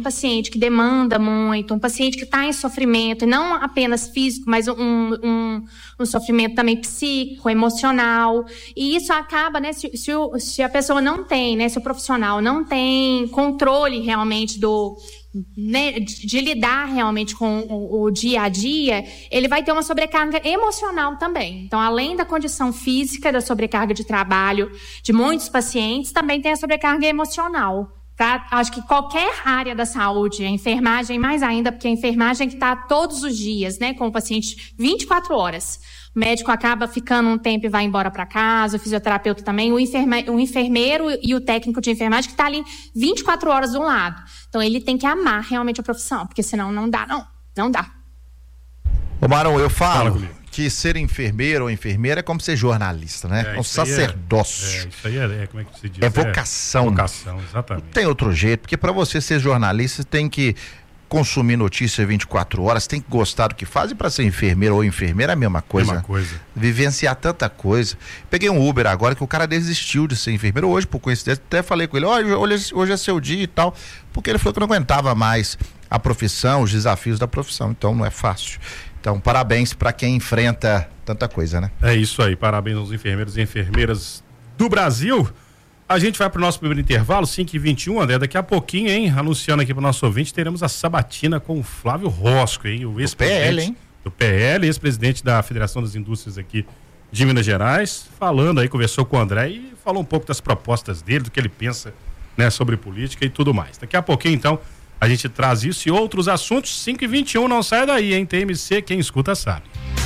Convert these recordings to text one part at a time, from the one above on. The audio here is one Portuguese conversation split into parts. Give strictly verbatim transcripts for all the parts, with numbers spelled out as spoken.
paciente que demanda muito, um paciente que está em sofrimento, e não apenas físico, mas um, um, um sofrimento também psíquico, emocional. E isso acaba, né, se, se, o, se a pessoa não tem, né, se o profissional não tem controle realmente do... Né, de, de lidar realmente com o, o dia a dia, ele vai ter uma sobrecarga emocional também. Então, além da condição física, da sobrecarga de trabalho de muitos pacientes, também tem a sobrecarga emocional. Tá? Acho que qualquer área da saúde, a enfermagem mais ainda, porque a enfermagem que está todos os dias, né, com o paciente vinte e quatro horas. O médico acaba ficando um tempo e vai embora para casa, o fisioterapeuta também, o, enferme, o enfermeiro e o técnico de enfermagem que está ali vinte e quatro horas de um lado. Então, ele tem que amar realmente a profissão, porque senão não dá, não. Não dá. Ô Marão, eu falo que ser enfermeiro ou enfermeira é como ser jornalista, né? É um sacerdócio. É, é, isso aí é, é, como é que se diz? É vocação. É vocação, exatamente. Não tem outro jeito, porque para você ser jornalista, você tem que consumir notícia vinte e quatro horas, tem que gostar do que faz, e para ser enfermeiro ou enfermeira é a mesma coisa. Mesma coisa. Vivenciar tanta coisa. Peguei um Uber agora que o cara desistiu de ser enfermeiro hoje, por coincidência, até falei com ele, olha, hoje, hoje é seu dia e tal, porque ele falou que não aguentava mais a profissão, os desafios da profissão, então não é fácil. Então, parabéns para quem enfrenta tanta coisa, né? É isso aí, parabéns aos enfermeiros e enfermeiras do Brasil. A gente vai para o nosso primeiro intervalo, cinco e vinte e um, André, daqui a pouquinho, hein, anunciando aqui para o nosso ouvinte, teremos a sabatina com o Flávio Rosco, hein, o ex-presidente do P L, hein? Do P L, ex-presidente da Federação das Indústrias aqui de Minas Gerais, falando aí, conversou com o André e falou um pouco das propostas dele, do que ele pensa, né, sobre política e tudo mais. Daqui a pouquinho, então, a gente traz isso e outros assuntos. Cinco e vinte e um, não sai daí, hein, T M C, quem escuta sabe.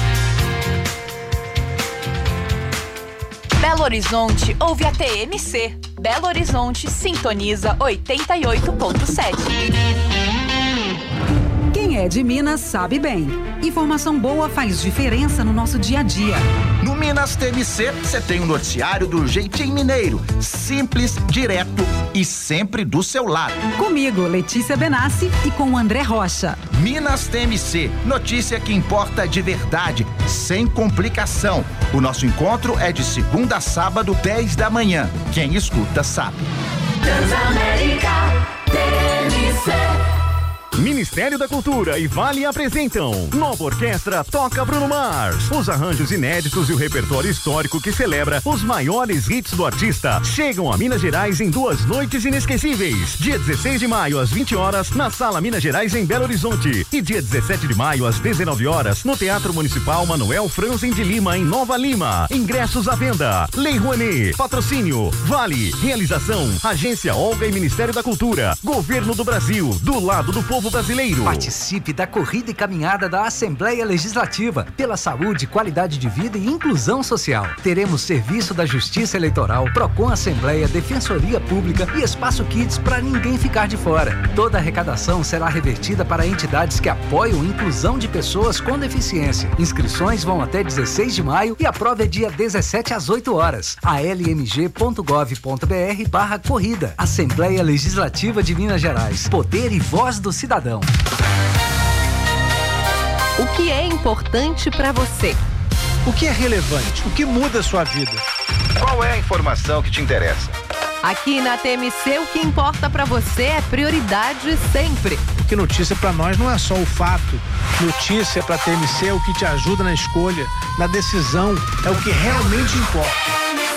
Belo Horizonte ouve a T M C. Belo Horizonte sintoniza oitenta e oito ponto sete. Quem é de Minas sabe bem. Informação boa faz diferença no nosso dia a dia. No Minas T M C, você tem um noticiário do jeitinho mineiro. Simples, direto e sempre do seu lado. Comigo, Letícia Benassi, e com o André Rocha. Minas T M C, notícia que importa de verdade, sem complicação. O nosso encontro é de segunda a sábado, dez da manhã. Quem escuta sabe. Transamérica T M C. Ministério da Cultura e Vale apresentam Nova Orquestra Toca Bruno Mars. Os arranjos inéditos e o repertório histórico que celebra os maiores hits do artista chegam a Minas Gerais em duas noites inesquecíveis. Dia dezesseis de maio às vinte horas na Sala Minas Gerais em Belo Horizonte e dia dezessete de maio às dezenove horas no Teatro Municipal Manuel Franzen de Lima em Nova Lima. Ingressos à venda. Lei Rouanet. Patrocínio Vale. Realização Agência Olga e Ministério da Cultura. Governo do Brasil. Do lado do povo brasileiro. Participe da corrida e caminhada da Assembleia Legislativa pela saúde, qualidade de vida e inclusão social. Teremos serviço da Justiça Eleitoral, Procon Assembleia, Defensoria Pública e Espaço Kids para ninguém ficar de fora. Toda a arrecadação será revertida para entidades que apoiam a inclusão de pessoas com deficiência. Inscrições vão até dezesseis de maio e a prova é dia dezessete às oito horas. a l m g ponto gov ponto b r barra corrida. Assembleia Legislativa de Minas Gerais. Poder e voz do cidadão. O que é importante para você? O que é relevante? O que muda a sua vida? Qual é a informação que te interessa? Aqui na T M C, o que importa para você é prioridade sempre. Porque notícia para nós não é só o fato. Notícia para T M C é o que te ajuda na escolha, na decisão, é o que realmente importa.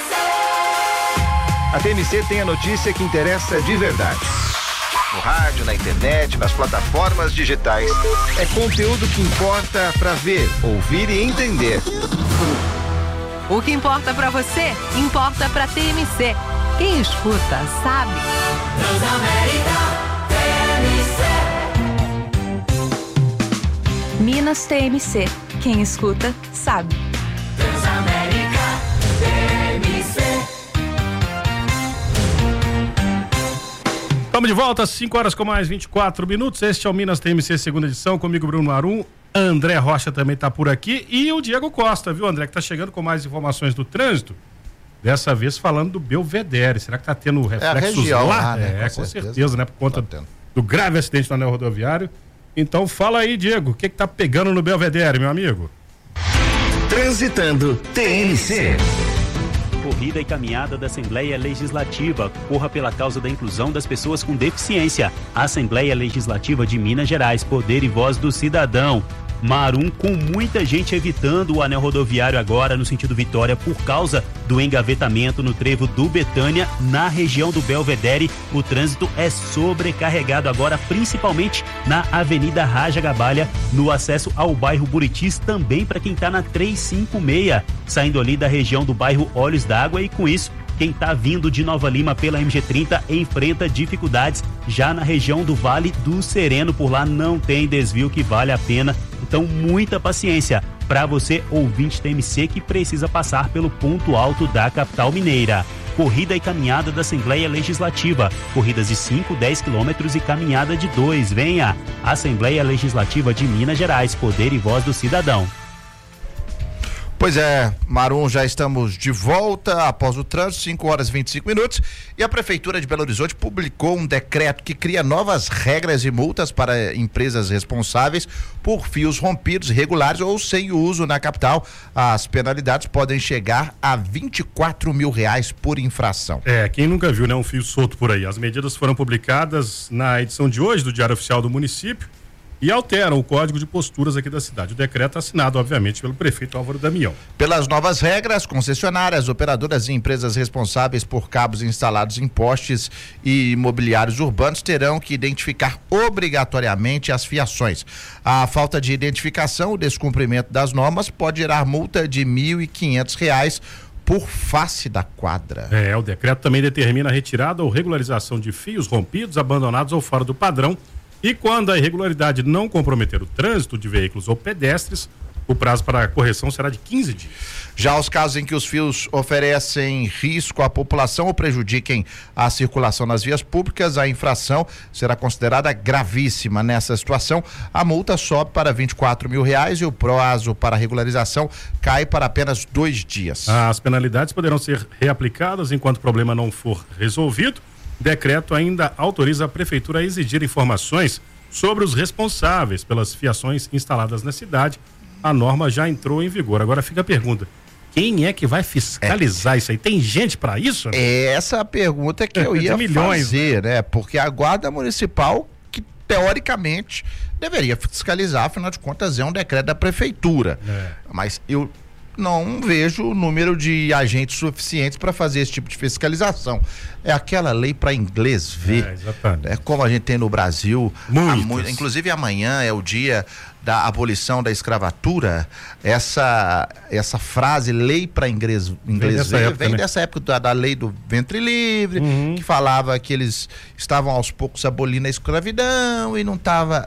A T M C tem a notícia que interessa de verdade. No rádio, na internet, nas plataformas digitais. É conteúdo que importa para ver, ouvir e entender. O que importa para você, importa para T M C. Quem escuta, sabe. Transamérica T M C. Minas T M C. Quem escuta, sabe. Transamérica T M C. Estamos de volta, cinco horas com mais vinte e quatro minutos. Este é o Minas T M C, segunda edição, comigo Bruno Marum. André Rocha também está por aqui e o Diego Costa, viu, André, que está chegando com mais informações do trânsito. Dessa vez falando do Belvedere. Será que está tendo reflexos é região, lá? lá né? É, com, com certeza, certeza, né? Por conta tá do grave acidente no anel rodoviário. Então fala aí, Diego, o que que tá pegando no Belvedere, meu amigo? Transitando T M C. Corrida e caminhada da Assembleia Legislativa. Corra pela causa da inclusão das pessoas com deficiência. Assembleia Legislativa de Minas Gerais, poder e voz do cidadão. Marum, com muita gente evitando o anel rodoviário agora no sentido Vitória por causa do engavetamento no trevo do Betânia, na região do Belvedere. O trânsito é sobrecarregado agora, principalmente na Avenida Raja Gabalha, no acesso ao bairro Buritis, também para quem está na trezentos e cinquenta e seis, saindo ali da região do bairro Olhos d'Água, e com isso quem está vindo de Nova Lima pela M G trinta enfrenta dificuldades já na região do Vale do Sereno. Por lá não tem desvio que vale a pena. Então, muita paciência para você, ouvinte T M C, que precisa passar pelo ponto alto da capital mineira. Corrida e caminhada da Assembleia Legislativa. Corridas de cinco, dez quilômetros e caminhada de dois. Venha! Assembleia Legislativa de Minas Gerais, poder e voz do cidadão. Pois é, Marum, já estamos de volta após o trânsito, cinco horas e vinte e cinco minutos, e a Prefeitura de Belo Horizonte publicou um decreto que cria novas regras e multas para empresas responsáveis por fios rompidos, irregulares ou sem uso na capital. As penalidades podem chegar a vinte e quatro mil reais por infração. É, quem nunca viu, né, um fio solto por aí. As medidas foram publicadas na edição de hoje do Diário Oficial do município e alteram o código de posturas aqui da cidade. O decreto é assinado, obviamente, pelo prefeito Álvaro Damião. Pelas novas regras, concessionárias, operadoras e empresas responsáveis por cabos instalados em postes e imobiliários urbanos terão que identificar obrigatoriamente as fiações. A falta de identificação, o descumprimento das normas pode gerar multa de mil e quinhentos reais por face da quadra. É, o decreto também determina a retirada ou regularização de fios rompidos, abandonados ou fora do padrão. E quando a irregularidade não comprometer o trânsito de veículos ou pedestres, o prazo para a correção será de quinze dias. Já os casos em que os fios oferecem risco à população ou prejudiquem a circulação nas vias públicas, a infração será considerada gravíssima. Nessa situação, a multa sobe para vinte e quatro mil reais e o prazo para regularização cai para apenas dois dias. As penalidades poderão ser reaplicadas enquanto o problema não for resolvido. O decreto ainda autoriza a prefeitura a exigir informações sobre os responsáveis pelas fiações instaladas na cidade. A norma já entrou em vigor. Agora fica a pergunta: quem é que vai fiscalizar é. isso aí? Tem gente para isso? Né? Essa é a pergunta que eu ia milhões, fazer, né? Porque a Guarda Municipal, que teoricamente deveria fiscalizar, afinal de contas é um decreto da prefeitura. É. Mas eu não vejo o número de agentes suficientes para fazer esse tipo de fiscalização. É aquela lei para inglês ver. É, exatamente. É como a gente tem no Brasil. Muitas. Inclusive amanhã é o dia da abolição da escravatura. Essa essa frase lei para inglês, inglês vem dessa ver época, vem né? dessa época da, da lei do ventre livre, uhum. que falava que eles estavam aos poucos abolindo a escravidão e não tava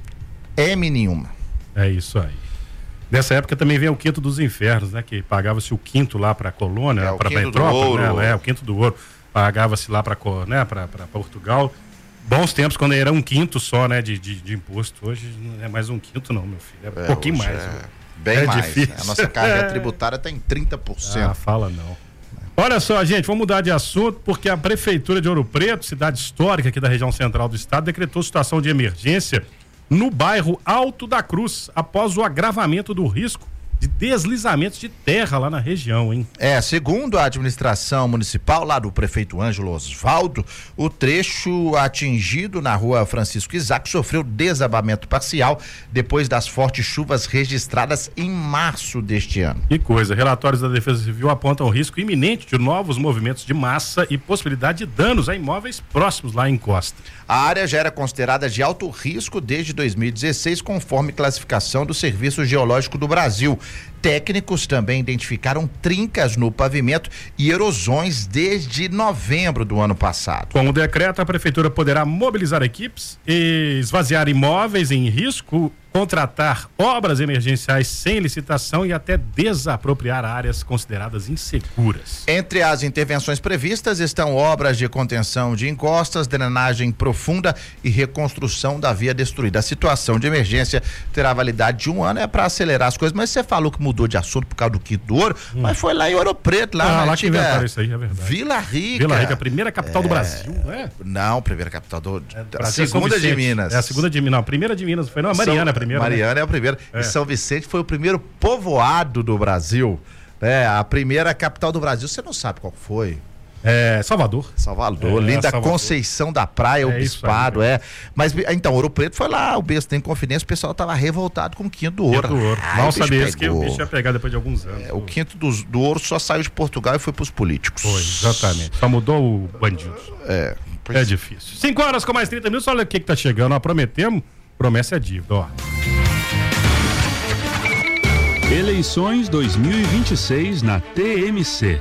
M nenhuma. É isso aí. Nessa época também vem o quinto dos infernos, né? Que pagava-se o quinto lá para a colônia, é, para Petrópolis, né? É, o quinto do ouro. Pagava-se lá para né? para Portugal. Bons tempos quando era um quinto só, né? De, de, de imposto. Hoje não é mais um quinto não, meu filho. É, é um pouquinho mais. É, bem é mais. Difícil. A nossa carga tributária está em trinta por cento. Ah, fala não. Olha só, gente, vamos mudar de assunto porque a Prefeitura de Ouro Preto, cidade histórica aqui da região central do estado, decretou situação de emergência no bairro Alto da Cruz, após o agravamento do risco de deslizamentos de terra lá na região, hein? É, segundo a administração municipal, lá do prefeito Ângelo Osvaldo, o trecho atingido na rua Francisco Isaac sofreu desabamento parcial depois das fortes chuvas registradas em março deste ano. Que coisa, relatórios da Defesa Civil apontam o risco iminente de novos movimentos de massa e possibilidade de danos a imóveis próximos lá em Costa. A área já era considerada de alto risco desde dois mil e dezesseis, conforme classificação do Serviço Geológico do Brasil. Técnicos também identificaram trincas no pavimento e erosões desde novembro do ano passado. Com o decreto, a prefeitura poderá mobilizar equipes e esvaziar imóveis em risco, contratar obras emergenciais sem licitação e até desapropriar áreas consideradas inseguras. Entre as intervenções previstas estão obras de contenção de encostas, drenagem profunda e reconstrução da via destruída. A situação de emergência terá validade de um ano, é para acelerar as coisas, mas você falou que mudou de assunto por causa do quinto do ouro, hum. mas foi lá em Ouro Preto, lá ah, na lá que inventaram isso aí, é verdade. Vila Rica. Vila Rica, a primeira capital é... do Brasil, não é? Não, primeira capital do... É, a segunda de Minas. É a segunda de Minas, não, a primeira de Minas foi, não, a Mariana é a primeira. Mariana né? é a primeira. É. E São Vicente foi o primeiro povoado do Brasil. É, a primeira capital do Brasil, você não sabe qual foi. É, Salvador. Salvador, É, linda Salvador. Conceição da Praia, o É isso Bispado, aí, é. Mas, então, Ouro Preto foi lá, o besta em Confidência, o pessoal tava revoltado com o Quinto do Ouro. Quinto do Ouro. Ai, Mal o bicho sabia isso que o pegou. bicho ia pegar depois de alguns anos. É, o Quinto do, do Ouro só saiu de Portugal e foi pros políticos. Foi, exatamente. Só mudou o bandido. É. É difícil. cinco horas com mais trinta minutos, olha o que que tá chegando. Ó, prometemos, promessa é dívida, ó. Eleições dois mil e vinte e seis na T M C.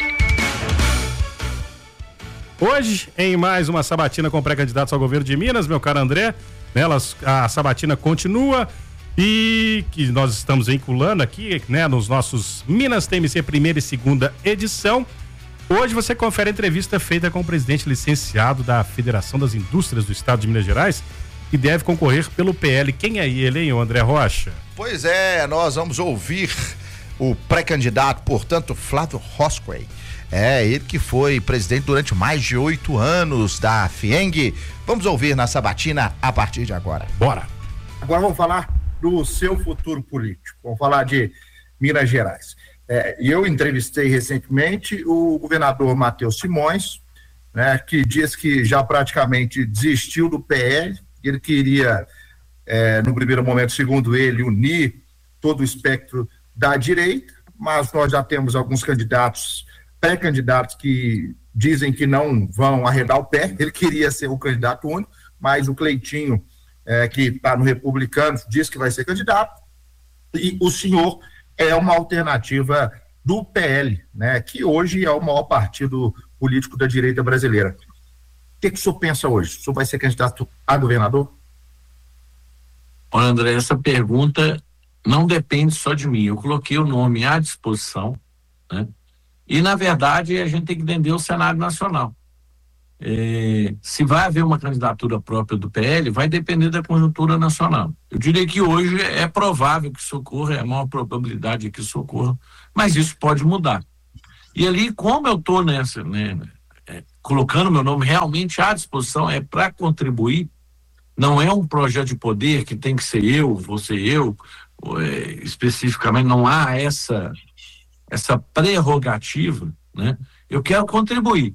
Hoje, em mais uma sabatina com pré-candidatos ao governo de Minas, meu caro André, nelas, a sabatina continua e que nós estamos vinculando aqui, né, nos nossos Minas T M C primeira e segunda edição. Hoje você confere a entrevista feita com o presidente licenciado da Federação das Indústrias do Estado de Minas Gerais, que deve concorrer pelo P L. Quem é ele, hein, o André Rocha? Pois é, nós vamos ouvir o pré-candidato, portanto, Flávio Rosquay. É, ele que foi presidente durante mais de oito anos da FIENG. Vamos ouvir na sabatina a partir de agora. Bora! Agora vamos falar do seu futuro político. Vamos falar de Minas Gerais. É, eu entrevistei recentemente o governador Matheus Simões, né, que diz que já praticamente desistiu do P L. Ele queria, é, no primeiro momento, segundo ele, unir todo o espectro da direita, mas nós já temos alguns candidatos, pré-candidatos, que dizem que não vão arredar o pé. Ele queria ser o candidato único, mas o Cleitinho, é, que está no Republicano, diz que vai ser candidato, e o senhor é uma alternativa do P L, né, que hoje é o maior partido político da direita brasileira. O que, que o senhor pensa hoje? O senhor vai ser candidato a governador? Olha, André, essa pergunta não depende só de mim. Eu coloquei o nome à disposição, né? E, na verdade, a gente tem que entender o cenário nacional. É, se vai haver uma candidatura própria do P L, vai depender da conjuntura nacional. Eu diria que hoje é provável que isso ocorra, é a maior probabilidade que isso ocorra, mas isso pode mudar. E ali, como eu estou nessa, né, é, colocando meu nome realmente à disposição, é para contribuir, não é um projeto de poder que tem que ser eu, você eu, é, especificamente, não há essa, essa prerrogativa, né? Eu quero contribuir.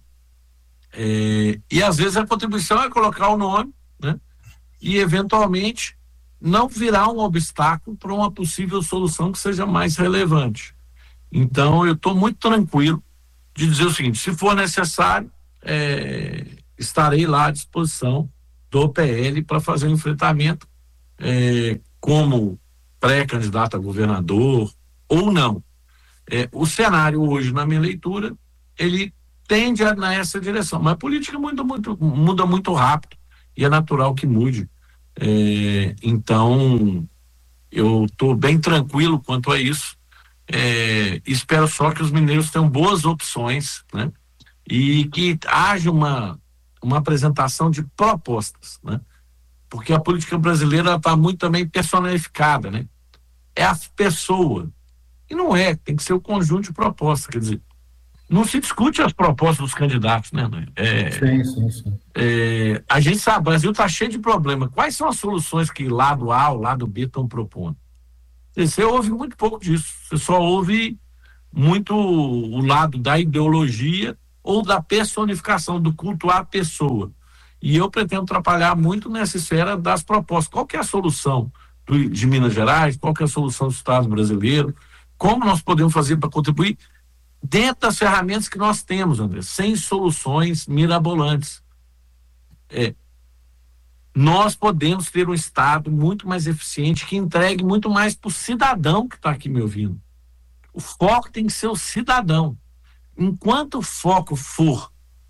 É, e às vezes a contribuição é colocar o nome, né? E eventualmente não virar um obstáculo para uma possível solução que seja mais relevante. Então eu estou muito tranquilo de dizer o seguinte: se for necessário, é, estarei lá à disposição do P L para fazer um enfrentamento, é, como pré-candidato a governador ou não. É, o cenário hoje, na minha leitura, ele tende a nessa direção, mas a política muda muito, muda muito rápido e é natural que mude. É, então eu estou bem tranquilo quanto a isso. É, espero só que os mineiros tenham boas opções, né? E que haja uma, uma apresentação de propostas, né? Porque a política brasileira está muito também personificada, né? É a pessoa, e não é, tem que ser o conjunto de propostas, quer dizer, não se discute as propostas dos candidatos, né? É, sim, sim, sim. É, a gente sabe, o Brasil está cheio de problemas. Quais são as soluções que lado A ou lado B estão propondo? Você ouve muito pouco disso. Você só ouve muito o lado da ideologia ou da personificação, do culto à pessoa. E eu pretendo trabalhar muito nessa esfera das propostas. Qual que é a solução do, de Minas Gerais? Qual que é a solução do Estado brasileiro? Como nós podemos fazer para contribuir dentro das ferramentas que nós temos, André, sem soluções mirabolantes. É, nós podemos ter um Estado muito mais eficiente, que entregue muito mais para o cidadão que está aqui me ouvindo. O foco tem que ser o cidadão. Enquanto o foco for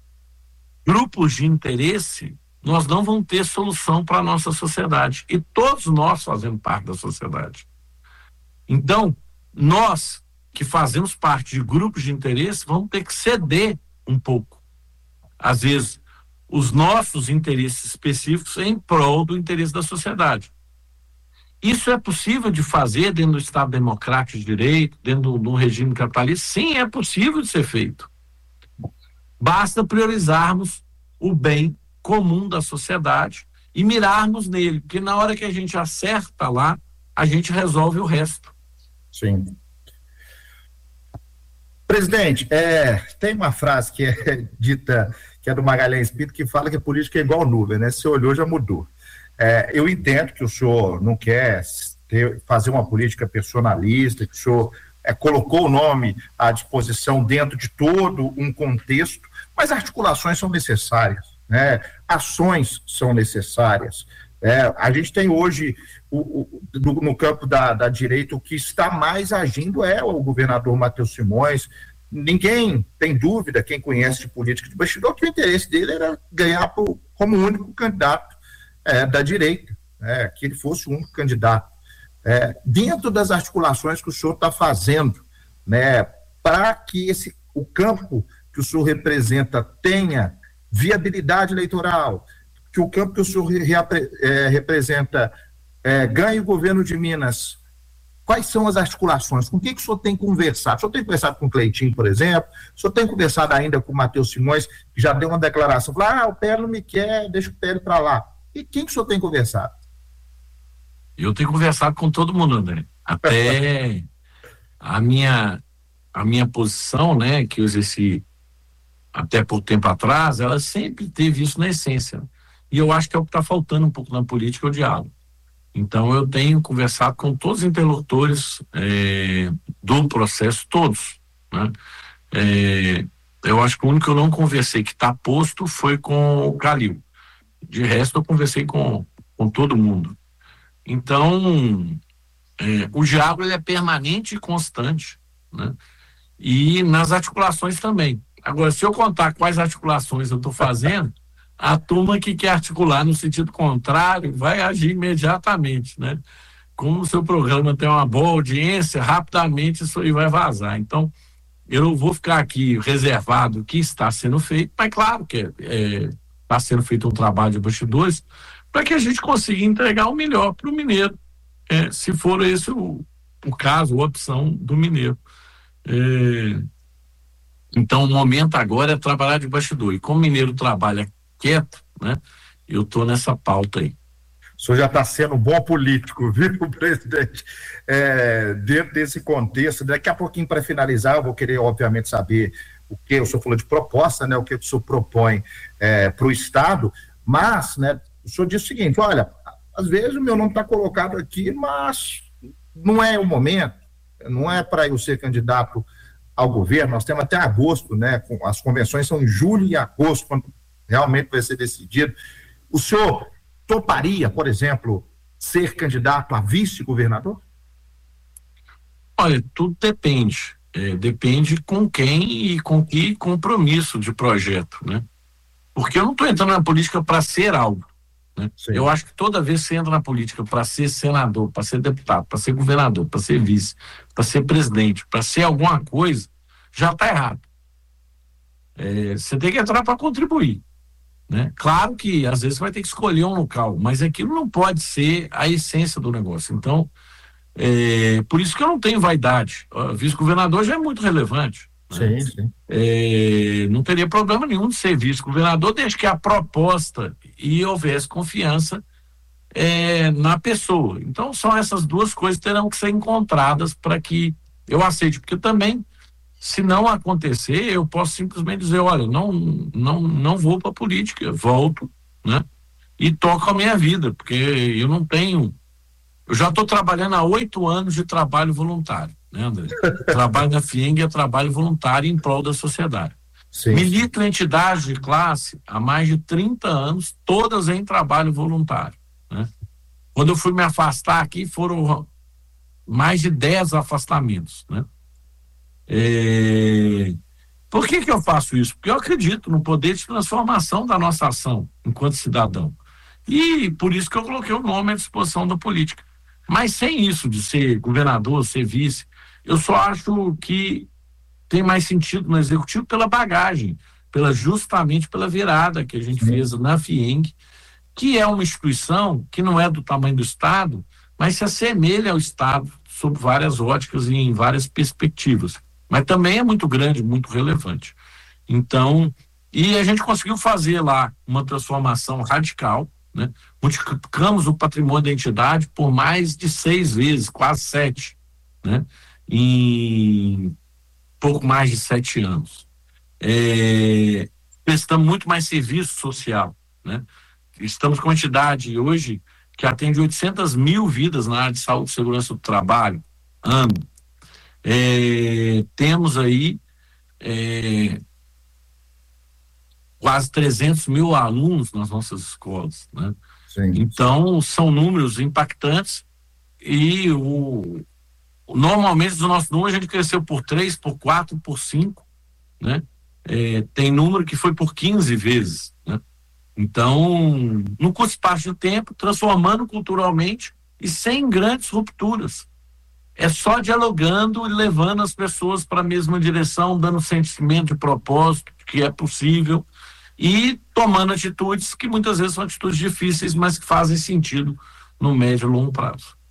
grupos de interesse, nós não vamos ter solução para a nossa sociedade. E todos nós fazemos parte da sociedade. Então, nós que fazemos parte de grupos de interesse, vamos ter que ceder um pouco. Às vezes, os nossos interesses específicos em prol do interesse da sociedade. Isso é possível de fazer dentro do Estado Democrático de Direito, dentro do regime capitalista? Sim, é possível de ser feito. Basta priorizarmos o bem comum da sociedade e mirarmos nele, porque na hora que a gente acerta lá, a gente resolve o resto. Sim. Presidente, é, tem uma frase que é dita, que é do Magalhães Pinto, que fala que a política é igual nuvem, né? Se olhou, já mudou. É, eu entendo que o senhor não quer ter, fazer uma política personalista, que o senhor é, colocou o nome à disposição dentro de todo um contexto, mas articulações são necessárias, né? Ações são necessárias. É, a gente tem hoje, o, o, no, no campo da, da direita, o que está mais agindo é o governador Matheus Simões. Ninguém tem dúvida, quem conhece de política de bastidor, que o interesse dele era ganhar por, como único candidato é, da direita, é, que ele fosse o único candidato. É, dentro das articulações que o senhor está fazendo, né, para que esse, o campo que o senhor representa tenha viabilidade eleitoral, que o campo que o senhor repre, é, representa é, ganhe o governo de Minas, quais são as articulações? Com quem que o senhor tem conversado? O senhor tem conversado com o Cleitinho, por exemplo? O senhor tem conversado ainda com o Matheus Simões, que já deu uma declaração, falou, ah, o P L não me quer, deixa o P L para lá. E quem que o senhor tem conversado? Eu tenho conversado com todo mundo, André. Até a minha, a minha posição, né, que eu exerci até por tempo atrás, ela sempre teve isso na essência. E eu acho que é o que está faltando um pouco na política, é o diálogo. Então, eu tenho conversado com todos os interlocutores é, do processo, todos, né? É, eu acho que o único que eu não conversei que está posto foi com o Calil. De resto, eu conversei com, com todo mundo. Então, é, o diálogo ele é permanente e constante, né? E nas articulações também. Agora, se eu contar quais articulações eu estou fazendo, a turma que quer articular no sentido contrário vai agir imediatamente, né? Como o seu programa tem uma boa audiência, rapidamente isso aí vai vazar. Então, eu não vou ficar aqui reservado o que está sendo feito, mas claro que é, está sendo feito um trabalho de bastidores para que a gente consiga entregar o melhor para o mineiro, é, se for esse o, o caso, a opção do mineiro. É, então, o momento agora é trabalhar de bastidor. E como o mineiro trabalha quieto, né? Eu estou nessa pauta aí. O senhor já está sendo um bom político, viu, presidente? É, dentro desse contexto, daqui a pouquinho, para finalizar, eu vou querer, obviamente, saber o que o senhor falou de proposta, né? O que o senhor propõe é, para o Estado, mas, né, o senhor disse o seguinte, olha, às vezes o meu nome está colocado aqui, mas não é o momento, não é para eu ser candidato ao governo, nós temos até agosto, né? As convenções são em julho e agosto, quando realmente vai ser decidido. O senhor toparia, por exemplo, ser candidato a vice-governador? Olha, tudo depende. É, depende com quem e com que compromisso de projeto, né? Porque eu não estou entrando na política para ser algo, né? Eu acho que toda vez que você entra na política para ser senador, para ser deputado, para ser governador, para ser vice, para ser presidente, para ser alguma coisa, já está errado. É, você tem que entrar para contribuir, né? Claro que às vezes você vai ter que escolher um local, mas aquilo não pode ser a essência do negócio. Então, é, por isso que eu não tenho vaidade. O vice-governador já é muito relevante, né? Sim, sim. É, não teria problema nenhum de ser vice-governador, desde que a proposta e houvesse confiança é, na pessoa. Então, são essas duas coisas que terão que ser encontradas para que eu aceite, porque também, se não acontecer, eu posso simplesmente dizer, olha, não, não, não vou para a política, volto, né? E toco a minha vida, porque eu não tenho... Eu já estou trabalhando há oito anos de trabalho voluntário, né, André? Trabalho na FIENG é trabalho voluntário em prol da sociedade. Sim. Milito em entidades de classe há mais de trinta anos, todas em trabalho voluntário, né? Quando eu fui me afastar aqui, foram mais de dez afastamentos, né? É... Por que que eu faço isso? Porque eu acredito no poder de transformação da nossa ação enquanto cidadão. E por isso que eu coloquei o nome à disposição da política. Mas sem isso de ser governador, ser vice, eu só acho que tem mais sentido no executivo pela bagagem, pela, justamente pela virada que a gente fez na FIENG, que é uma instituição que não é do tamanho do Estado, mas se assemelha ao Estado sob várias óticas e em várias perspectivas. Mas também é muito grande, muito relevante. Então, e a gente conseguiu fazer lá uma transformação radical, né? Multiplicamos o patrimônio da entidade por mais de seis vezes, quase sete, né? Em pouco mais de sete anos. É, prestamos muito mais serviço social, né? Estamos com uma entidade hoje que atende oitocentas mil vidas na área de saúde e segurança do trabalho, ano. É, temos aí é, quase trezentos mil alunos nas nossas escolas, né? Sim. Então, são números impactantes e o, normalmente o nosso número a gente cresceu por três, por quatro, por cinco, né? É, tem número que foi por quinze vezes, né? Então, no curto espaço de tempo, transformando culturalmente e sem grandes rupturas. É só dialogando e levando as pessoas para a mesma direção, dando sentimento de propósito, que é possível, e tomando atitudes que muitas vezes são atitudes difíceis, mas que fazem sentido no médio e longo prazo.